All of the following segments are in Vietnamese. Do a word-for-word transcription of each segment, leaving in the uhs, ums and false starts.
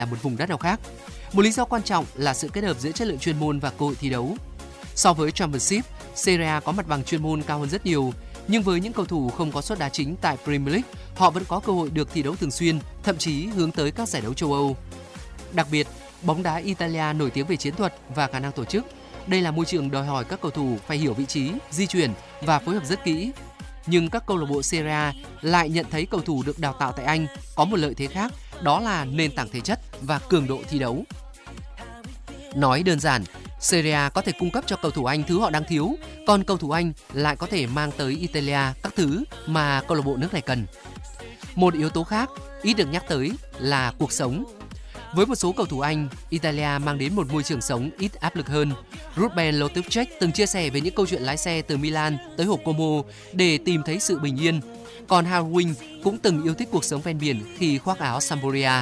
là một vùng đất nào khác. Một lý do quan trọng là sự kết hợp giữa chất lượng chuyên môn và cơ hội thi đấu. So với Championship, Serie A có mặt bằng chuyên môn cao hơn rất nhiều, nhưng với những cầu thủ không có suất đá chính tại Premier League, họ vẫn có cơ hội được thi đấu thường xuyên, thậm chí hướng tới các giải đấu châu Âu. Đặc biệt, bóng đá Italia nổi tiếng về chiến thuật và khả năng tổ chức. Đây là môi trường đòi hỏi các cầu thủ phải hiểu vị trí, di chuyển và phối hợp rất kỹ. Nhưng các câu lạc bộ Serie A lại nhận thấy cầu thủ được đào tạo tại Anh có một lợi thế khác, đó là nền tảng thể chất và cường độ thi đấu. Nói đơn giản, Serie A có thể cung cấp cho cầu thủ Anh thứ họ đang thiếu, còn cầu thủ Anh lại có thể mang tới Italia các thứ mà câu lạc bộ nước này cần. Một yếu tố khác ít được nhắc tới là cuộc sống. Với một số cầu thủ Anh, Italia mang đến một môi trường sống ít áp lực hơn. Ruben Loftus-Cheek từng chia sẻ về những câu chuyện lái xe từ Milan tới hồ Como để tìm thấy sự bình yên. Còn Harry Winks cũng từng yêu thích cuộc sống ven biển khi khoác áo Sampdoria.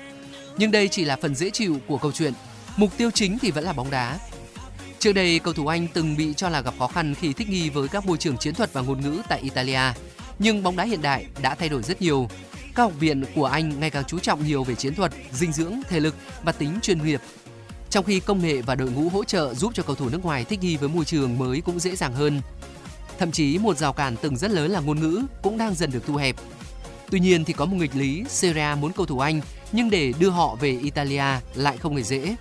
Nhưng đây chỉ là phần dễ chịu của câu chuyện. Mục tiêu chính thì vẫn là bóng đá. Trước đây, cầu thủ Anh từng bị cho là gặp khó khăn khi thích nghi với các môi trường chiến thuật và ngôn ngữ tại Italia. Nhưng bóng đá hiện đại đã thay đổi rất nhiều. Các học viện của Anh ngày càng chú trọng nhiều về chiến thuật, dinh dưỡng, thể lực và tính chuyên nghiệp. Trong khi công nghệ và đội ngũ hỗ trợ giúp cho cầu thủ nước ngoài thích nghi với môi trường mới cũng dễ dàng hơn. Thậm chí một rào cản từng rất lớn là ngôn ngữ cũng đang dần được thu hẹp. Tuy nhiên thì có một nghịch lý, Serie A muốn cầu thủ Anh nhưng để đưa họ về Italia lại không hề dễ.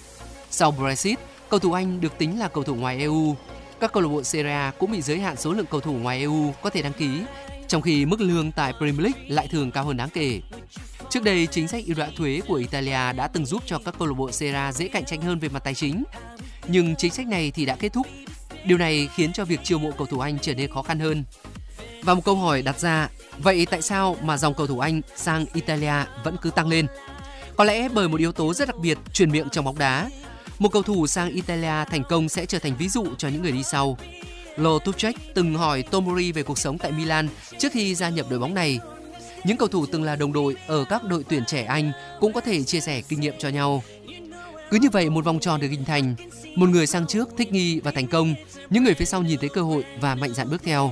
Sau Brexit, cầu thủ Anh được tính là cầu thủ ngoài e u. Các câu lạc bộ Serie A cũng bị giới hạn số lượng cầu thủ ngoài e u có thể đăng ký, trong khi mức lương tại Premier League lại thường cao hơn đáng kể. Trước đây, chính sách ưu đãi thuế của Italia đã từng giúp cho các câu lạc bộ Serie A dễ cạnh tranh hơn về mặt tài chính. Nhưng chính sách này thì đã kết thúc. Điều này khiến cho việc chiêu mộ cầu thủ Anh trở nên khó khăn hơn. Và một câu hỏi đặt ra, vậy tại sao mà dòng cầu thủ Anh sang Italia vẫn cứ tăng lên? Có lẽ bởi một yếu tố rất đặc biệt truyền miệng trong bóng đá. Một cầu thủ sang Italia thành công sẽ trở thành ví dụ cho những người đi sau. Loftus-Cheek từng hỏi Tomori về cuộc sống tại Milan trước khi gia nhập đội bóng này. Những cầu thủ từng là đồng đội ở các đội tuyển trẻ Anh cũng có thể chia sẻ kinh nghiệm cho nhau. Cứ như vậy một vòng tròn được hình thành. Một người sang trước thích nghi và thành công, những người phía sau nhìn thấy cơ hội và mạnh dạn bước theo.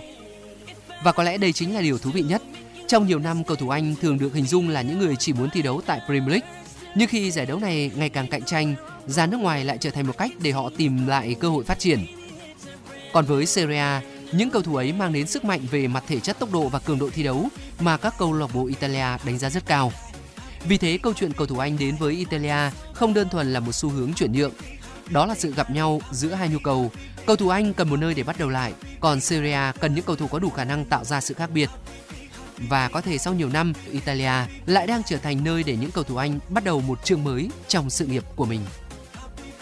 Và có lẽ đây chính là điều thú vị nhất. Trong nhiều năm, cầu thủ Anh thường được hình dung là những người chỉ muốn thi đấu tại Premier League. Nhưng khi giải đấu này ngày càng cạnh tranh, ra nước ngoài lại trở thành một cách để họ tìm lại cơ hội phát triển. Còn với Serie A, những cầu thủ ấy mang đến sức mạnh về mặt thể chất, tốc độ và cường độ thi đấu mà các câu lạc bộ Italia đánh giá rất cao. Vì thế, câu chuyện cầu thủ Anh đến với Italia không đơn thuần là một xu hướng chuyển nhượng. Đó là sự gặp nhau giữa hai nhu cầu. Cầu thủ Anh cần một nơi để bắt đầu lại, còn Serie A cần những cầu thủ có đủ khả năng tạo ra sự khác biệt. Và có thể sau nhiều năm, Italia lại đang trở thành nơi để những cầu thủ Anh bắt đầu một chương mới trong sự nghiệp của mình.